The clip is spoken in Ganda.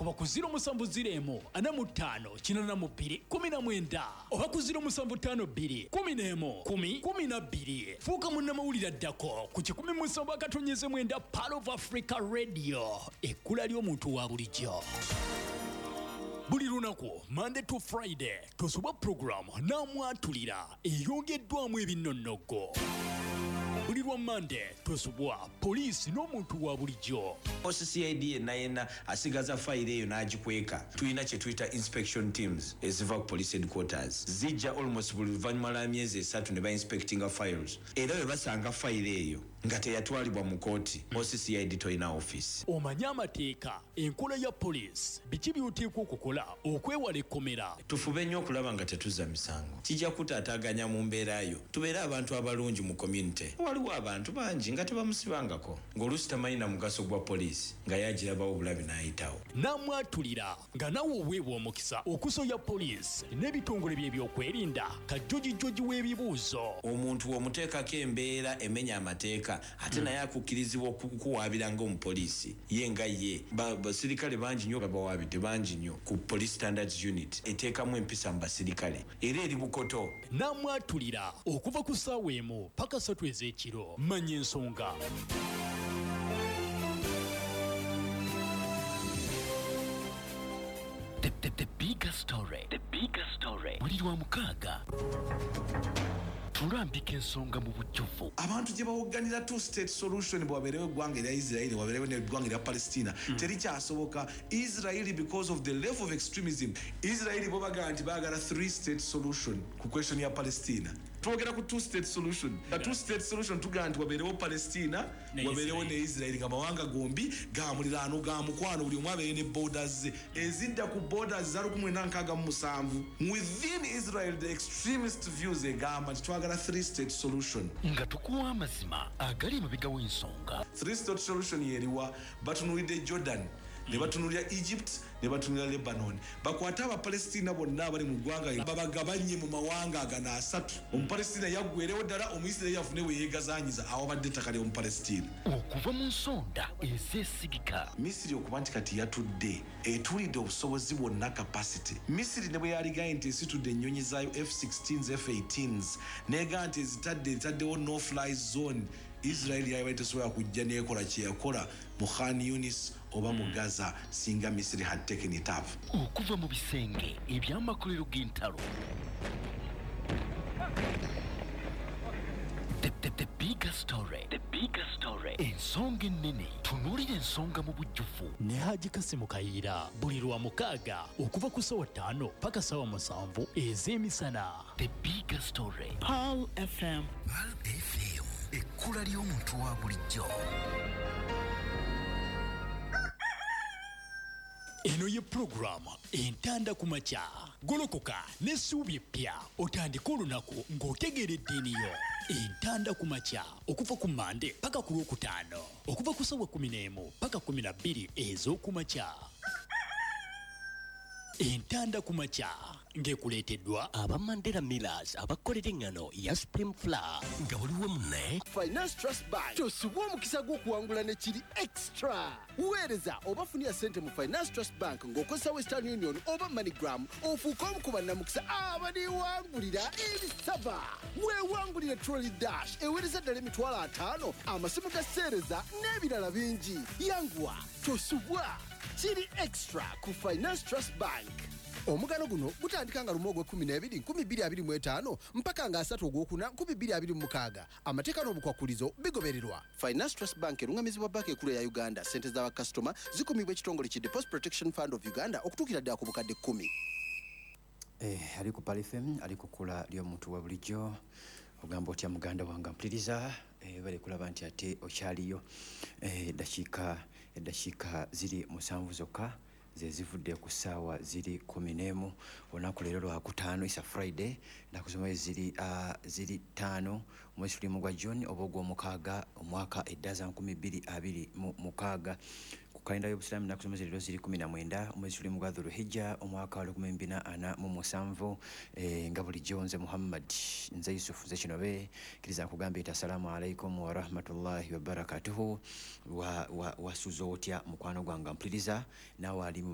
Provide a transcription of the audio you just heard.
okuba ku 0701 45 82 19 oba ku 0752 11 10 12. Fuuka munnamawulire addako ku 17.9 Pearl of Africa Radio, ekkula ly'omuntu wa bulijjo. Buli lunaku Monday to Friday tosobwa program namwatulira eyongeddwamu ebinnonogo. Buli lwa Monday tosobwa poliisi n'omuntu wa bulijjo. OCCID yenna asigaza file eyo n'agikweka. Tulina kye tuyita inspection teams eziva ku police headquarters. Zijja almost buli luvannyuma lwa myezi 3 ne ba-inspectinga files. Era bwe basanga file eyo nga teyatwalibwa mu kooti, OCCID toyina office. Omanye amateeka, enkola ya poliisi, biki by'oteekwa okukola okwewala ekkomera. Tufube nnyo okulaba nga tetuzza misango. Kijja kutaataaganya mu mbeera yo. Tubeere abantu abalungi mu community. Waliwo abantu bangi nga tebamusibangako. Ng'oluusi tamanyi na mugaso gwa poliisi nga yagirabawo obulabi n'ayitawo. Namwatulira nga nawe oweebwa omukisa okusoya poliisi n'ebitongole bye by'okwerinda kajjogi w'ebibuuzo. Omuntu omuteekako embeera emenya amateeka ate naye akukkirizibwa okukuwaabira ng'omupoliisi ye nga ye. Basirikale bangi nnyo babawaabidde bangi nnyo ku Police Standards Unit eteekamu empisa mu basirikale era eri bukoto. Namwatulira okuva ku ssaawa emu paka 3 ez'ekiro. Manya ensonga. The bigger story. The bigger story. Buli lwa mukaaga tulambika ensonga mu bujjuvu. Abantu gye bawogganira two state solution bwabeerewo eggwanga erya Israeli wabeerewo n'eggwanga erya Palestina terikyasoboka. Israeli because of the level of extremism. Israeli bo bagamba nti baagala 3 state solution ku question ya Palestina. Twogera ku 2 state solution. A 2 state solution tugamba nti wabeerewo Palestina wabeerewo ne Israeli nga mawanga gombi ga muliraano ga mukwano buli omu abeere ne borders ze ezidda ku borders za 1967. Within Israel the extremist views egamba nti twagala 3 state solution. Nga tukuwa amazima agali emabega w'ensonga. 3 state solution yeriwa batunulidde Jordan ne batunulira Egypt ne batunulira Lebanon. Bakwata Abapalestina bonna abali mu ggwanga babagabanye mu mawanga agana asatu. Omupalestina yaggwerewo ddala, Omuyisirayiri yafune we yeegazaanyiza awabadde ettaka ly'Omupalestina. Okuva mu nsonda ezeesigika. Misiri okuba nti kati yatudde etulidde obusobozi bwonna capacity. Misiri ne bwe yaligaye nti esitudde ennyonyi zaayo F-16s F-18s neega nti ezitaddewo no fly zone. Israeli yabaye tesobola kujja neekola kye yakola mu Khan Yunis oba mu Gaza singa Misiri had taken it up. Okuva mu bisenge eby'amakolero g'entalo. The bigger story. The bigger story. Ensonga ennene tunuulira ensonga mu bujjuvu ne Haji Kasimu Kayiira buli lwa mukaaga okuva ku ssaawa 5 paka ssaawa 7 ez'emisana. The bigger story. Pearl FM. Pearl FM. Ekkula ly'omuntu wa bulijjo. Eno ye programu entanda ku makya. Golokoka n'essuubi eppya otandika olunaku ng'otegeera eddiini yo. Entanda ku makya okuva ku Mande paka ku Lwokutaano okuva ku ssaawa 11 paka 12 ez'oku makya. Entanda ku makya ng'ekuleeteddwa aba Mandela Millers abakolera engano ya Supreme Flour nga buliwo munne Finance Trust Bank tosubwa omukisa gw'okuwangula ne kiri extra. Weereza oba funira ssente mu Finance Trust Bank ng'okozesa Western Union oba MoneyGram ofuuka omu ku bannamukisa abaliwangulira ebisava. Weewangulire Trolley Dash eweereza ddala emitwalo 5 amasimu ga sseereza n'ebirala bingi. Yanguwa tosubwa kiri extra ku Finance Trust Bank. Omugano guno gutandika nga lumu ogw'e12 2025 mpaka nga 3 ogwokuna 2026. Amateeka n'obukwakulizo bigobererwa. Finance Trust Bank erungamizibwa banka ekulu ya Uganda. Ssente z'abakasitoma zikumibwa ekitongole ki Deposit Protection Fund of Uganda okutuukira ddala ku bukadde 10. Ali ku Pearl FM ali ku kkula ly'omuntu wa bulijjo ogamba otya muganda wange mpuliriza bali kulaba nti ate okyaliyo eddakiika ziri 7 zokka zezivudde ku ssaawa ziri 11 olunaku leero lwakutaano isa Friday nakusoma ziri 5 omwezi tulimu gwa June oba ogw'omukaaga omwaka 2026 ku kalenda y'obusiraamu nakusoma leero ziri 19 omwezi tulimu gwa Dhulhijja omwaka wa 2047 nga bulijjo nze Muhammad nze Yusuf Zekinobe kiriza nkugambye eti assalamu alaikum wa rahmatullahi wa barakatuhu wasuza otya mukwano gwange mpuliriza nawe ali